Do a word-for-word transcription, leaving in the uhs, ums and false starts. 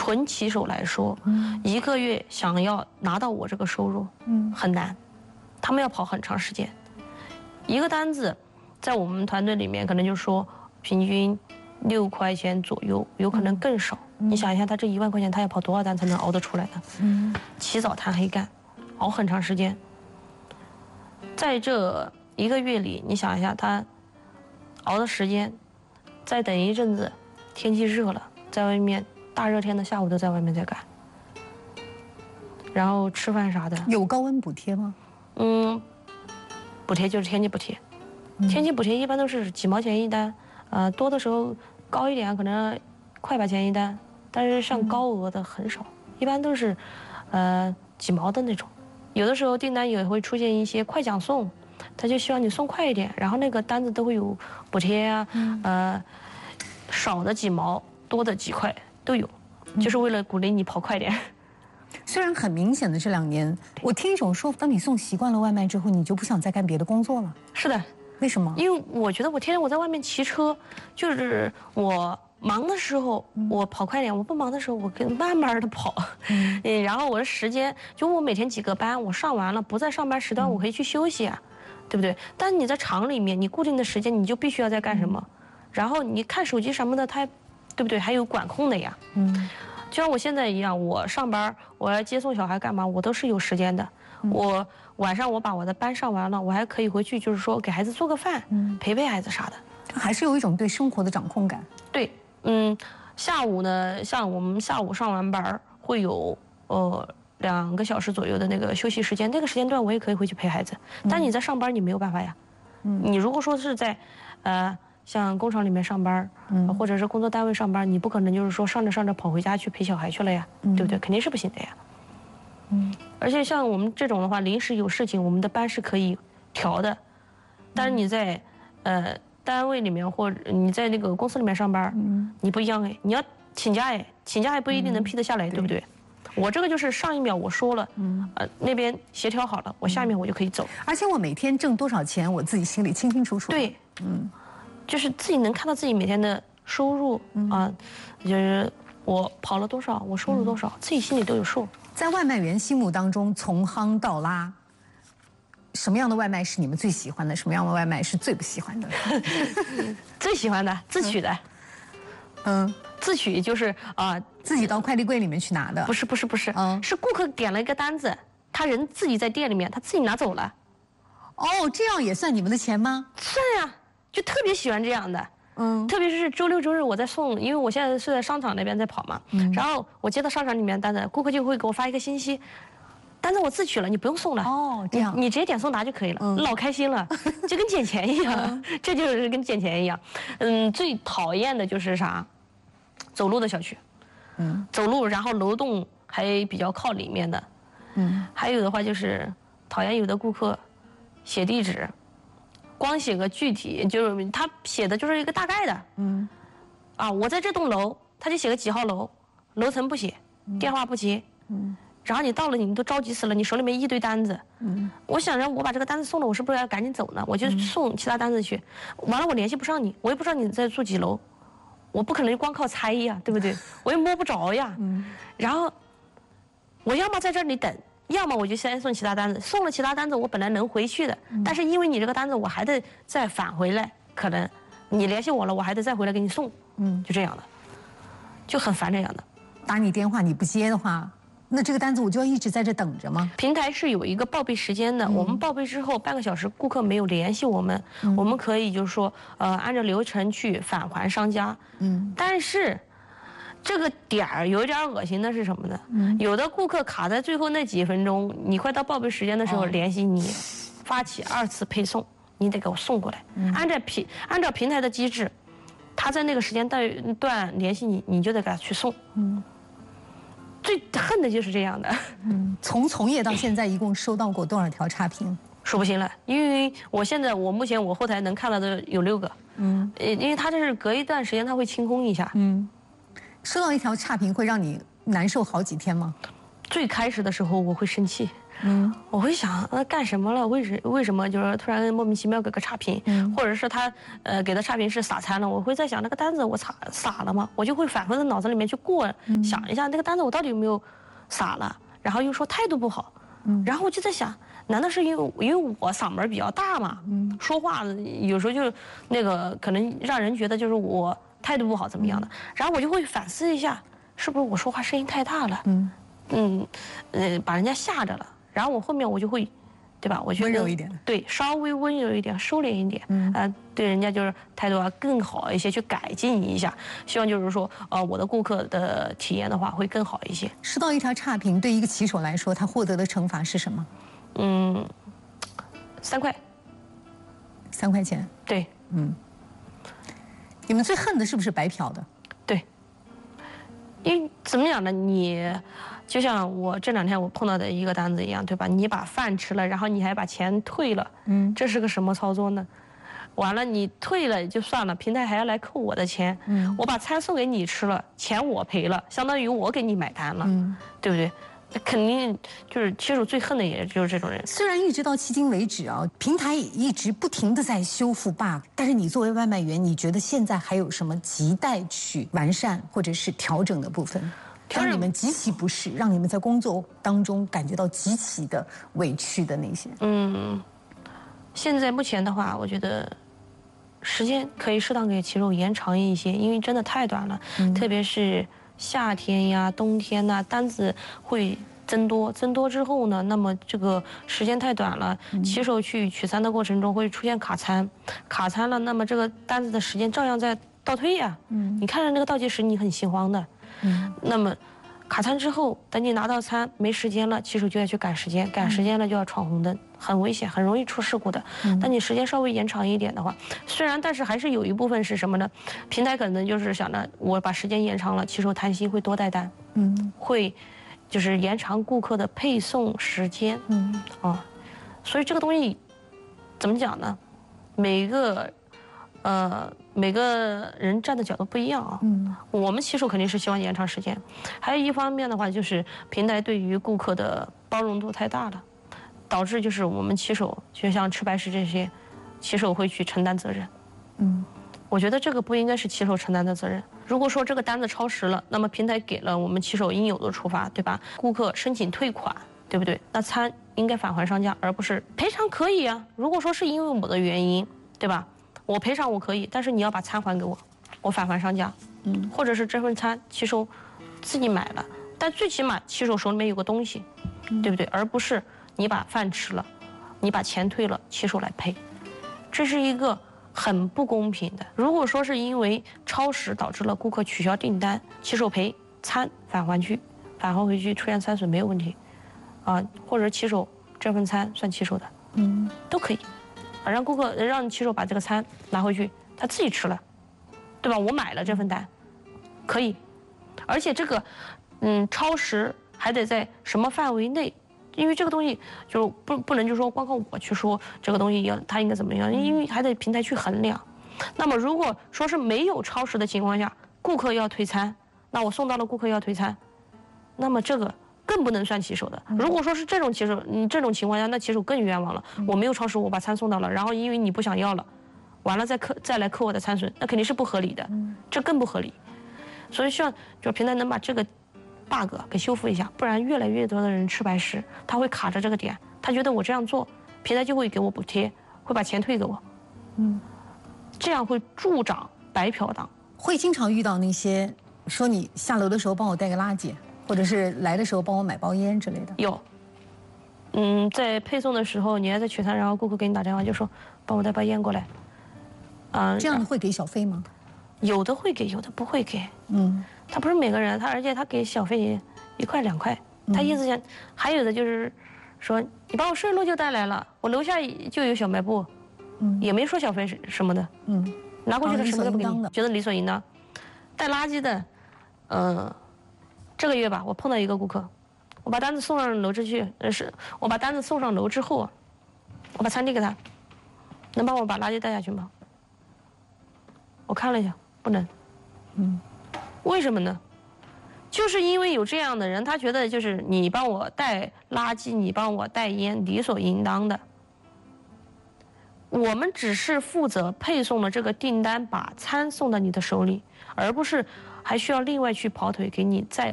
纯骑手来说，嗯，一个月想要拿到我这个收入，嗯，很难，他们要跑很长时间。一个单子，在我们团队里面，可能就说平均六块钱左右，有可能更少。嗯、你想一下，他这一万块钱，他要跑多少单才能熬得出来呢？嗯，起早贪黑干，熬很长时间。在这一个月里，你想一下，他熬的时间，再等一阵子，天气热了，在外面大热天的下午都在外面在干，然后吃饭啥的。 有高温补贴吗？ 嗯，补贴就是天气补贴，天气补贴一般都是几毛钱一单，呃，多的时候高一点可能快把钱一单，但是像高额的很少，一般都是呃几毛的那种。有的时候订单也会出现一些快奖送，他就希望你送快一点，然后那个单子都会有补贴啊，呃，少的几毛，多的几块都有，就是为了鼓励你跑快点。 虽然很明显的这两年，我听一种说，当你送习惯了外卖之后，你就不想再干别的工作了。 是的，为什么？因为我觉得我天天我在外面骑车，就是我忙的时候我跑快点，我不忙的时候我跟慢慢的跑。嗯，然后我的时间，就我每天几个班，我上完了不在上班时段，我可以去休息啊，对不对？但是你在厂里面，你固定的时间你就必须要在干什么，然后你看手机什么的，它，对不对？还有管控的呀。嗯。就像我现在一样，我上班，我要接送小孩干嘛，我都是有时间的。我晚上我把我的班上完了，我还可以回去，就是说给孩子做个饭，陪陪孩子啥的。 还是有一种对生活的掌控感。 对，嗯，下午呢，像我们下午上完班会有呃两个小时左右的那个休息时间，那个时间段我也可以回去陪孩子。但你在上班，你没有办法呀。嗯，你如果说是在，呃。像工厂里面上班，嗯，或者是工作单位上班，你不可能就是说上着上着跑回家去陪小孩去了呀，嗯、对不对？肯定是不行的呀。嗯，而且像我们这种的话，临时有事情，我们的班是可以调的。但是你在呃单位里面或者你在那个公司里面上班，嗯，你不一样哎，你要请假哎，请假也不一定能批得下来，嗯、对不对？我这个就是上一秒我说了，嗯，呃那边协调好了，我下面我就可以走。 而且我每天挣多少钱，我自己心里清清楚楚。 对，嗯。就是自己能看到自己每天的收入啊，就是我跑了多少，我收入多少，自己心里都有数。 在外卖员心目当中，从夯到拉，什么样的外卖是你们最喜欢的？什么样的外卖是最不喜欢的？ 最喜欢的自取的，嗯，自取就是啊， 自己到快递柜里面去拿的。 不是不是不是，嗯，是顾客点了一个单子，他人自己在店里面，他自己拿走了。 哦，这样也算你们的钱吗？ 算呀。就特别喜欢这样的，嗯，特别是周六周日我在送，因为我现在是在商场那边在跑嘛，嗯，然后我接到商场里面单子，顾客就会给我发一个信息，单子我自取了，你不用送了， 哦，这样， 你, 你直接点送达就可以了，嗯、老开心了，就跟捡钱一样，嗯、这就是跟捡钱一样，嗯，最讨厌的就是啥，走路的小区，嗯，走路然后楼栋还比较靠里面的，嗯，还有的话就是讨厌有的顾客写地址。光写个具体，就是他写的就是一个大概的，嗯，啊，我在这栋楼，他就写个几号楼，楼层不写，嗯、电话不接，嗯，然后你到了，你们都着急死了，你手里面一堆单子，嗯，我想着我把这个单子送了，我是不是要赶紧走呢？我就送其他单子去，嗯、完了我联系不上你，我也不知道你在住几楼，我不可能光靠猜呀，对不对？我也摸不着呀，嗯，然后我要么在这里等。要么我就先送其他单子，送了其他单子，我本来能回去的，嗯、但是因为你这个单子，我还得再返回来，可能你联系我了，我还得再回来给你送，嗯，就这样的，就很烦这样的。 打你电话你不接的话，那这个单子我就要一直在这等着吗？ 平台是有一个报备时间的，嗯、我们报备之后半个小时，顾客没有联系我们，嗯、我们可以就是说，呃，按照流程去返还商家，嗯，但是。这个点儿有一点恶心的是什么呢？嗯、有的顾客卡在最后那几分钟，你快到报备时间的时候、哦、联系你，发起二次配送，你得给我送过来。嗯、按照平按照平台的机制，他在那个时间段段联系你，你就得给他去送。嗯，最恨的就是这样的。 嗯，从从业到现在，一共收到过多少条差评？ 数不清了，因为我现在我目前我后台能看到的有六个。嗯，因为他这是隔一段时间他会清空一下。嗯。 收到一条差评会让你难受好几天吗？ 最开始的时候我会生气， 嗯，我会想，那干什么了？为什为什么就是突然莫名其妙给个差评，嗯、或者是他呃给的差评是撒餐了？我会在想，那个单子我撒撒了吗？我就会反复在脑子里面去过、嗯、想一下，那个单子我到底有没有撒了？然后又说态度不好，嗯，然后我就在想，难道是因为因为我嗓门比较大嘛？嗯，说话有时候就那个可能让人觉得就是我态度不好怎么样的？嗯、然后我就会反思一下，是不是我说话声音太大了？嗯。嗯，呃，把人家吓着了，然后我后面我就会，对吧？我觉得温柔一点， 对，稍微温柔一点，收敛一点，嗯，啊、呃，对人家就是态度要更好一些，去改进一下。希望就是说，呃，我的顾客的体验的话会更好一些。 收到一条差评，对一个骑手来说，他获得的惩罚是什么？ 嗯，三块， 三块钱。 对，嗯。 你们最恨的是不是白嫖的？ 对，因为怎么讲呢？你。就像我这两天我碰到的一个单子一样，对吧？你把饭吃了，然后你还把钱退了，嗯，这是个什么操作呢？完了，你退了也就算了，平台还要来扣我的钱，嗯，我把餐送给你吃了，钱我赔了，相当于我给你买单了，嗯，对不对？肯定就是骑手最恨的，也就是这种人。 虽然一直到迄今为止啊，平台一直不停地在修复 bug， 但是你作为外卖员，你觉得现在还有什么亟待去完善或者是调整的部分？让你们极其不适，让你们在工作当中感觉到极其的委屈的那些。嗯， 现在目前的话，我觉得时间可以适当给骑手延长一些，因为真的太短了。嗯、特别是夏天呀、冬天呐，单子会增多，增多之后呢，那么这个时间太短了，嗯、骑手去取餐的过程中会出现卡餐，卡餐了，那么这个单子的时间照样在倒推呀。嗯，你看着那个倒计时，你很心慌的。嗯，那么卡餐之后，等你拿到餐没时间了，骑手就要去赶时间，赶时间了就要闯红灯，很危险，很容易出事故的。嗯，但你时间稍微延长一点的话，虽然但是还是有一部分是什么呢？平台可能就是想着我把时间延长了，骑手贪心会多带单，嗯，会就是延长顾客的配送时间，嗯啊，所以这个东西怎么讲呢？每个。呃，每个人站的角度不一样啊。嗯，我们骑手肯定是希望延长时间，还有一方面的话，就是平台对于顾客的包容度太大了，导致就是我们骑手就像吃白食这些，骑手会去承担责任。嗯，我觉得这个不应该是骑手承担的责任。如果说这个单子超时了，那么平台给了我们骑手应有的处罚，对吧？顾客申请退款，对不对？那餐应该返还商家，而不是赔偿可以啊。如果说是因为我的原因，对吧？我赔偿我可以，但是你要把餐还给我，我返还商家，嗯，或者是这份餐骑手自己买了，但最起码骑手手里面有个东西，嗯、对不对？而不是你把饭吃了，你把钱退了，骑手来赔，这是一个很不公平的。如果说是因为超时导致了顾客取消订单，骑手赔，餐返还去，返还回去出现餐损没有问题，啊，或者骑手这份餐算骑手的，嗯，都可以。让顾客让骑手把这个餐拿回去，他自己吃了，对吧？我买了这份单，可以，而且这个，嗯，超时还得在什么范围内？因为这个东西就不不能就说光靠我去说这个东西要它应该怎么样，因为还得平台去衡量。那么如果说是没有超时的情况下，顾客要退餐，那我送到了顾客要退餐，那么这个。更不能算骑手的。如果说是这种骑手，你这种情况下，那骑手更冤枉了。我没有超时，我把餐送到了，然后因为你不想要了，完了再扣再来扣我的餐损，那肯定是不合理的，这更不合理。所以希望就平台能把这个 bug 给修复一下，不然越来越多的人吃白食，他会卡着这个点，他觉得我这样做，平台就会给我补贴，会把钱退给我，嗯，这样会助长白嫖党。 会经常遇到那些说你下楼的时候帮我带个垃圾。或者是来的时候帮我买包烟之类的。 有，嗯，在配送的时候，你还在取餐，然后顾客给你打电话就说帮我带包烟过来， 啊、嗯，这样的会给小费吗？ 有的会给，有的不会给。嗯，他不是每个人，他而且他给小费一块两块，他意思想，还有的就是说你把我顺路就带来了，我楼下就有小卖部，嗯，也没说小费什么的，嗯，拿过去了什么都不给你，觉得理所应当。带垃圾的，嗯、呃。这个月吧，我碰到一个顾客，我把单子送上楼之去，呃，是我把单子送上楼之后，我把餐递给他，能帮我把垃圾带下去吗？我看了一下，不能。嗯，为什么呢？ 就是因为有这样的人，他觉得就是你帮我带垃圾，你帮我带烟，理所应当的。我们只是负责配送了这个订单，把餐送到你的手里，而不是还需要另外去跑腿给你再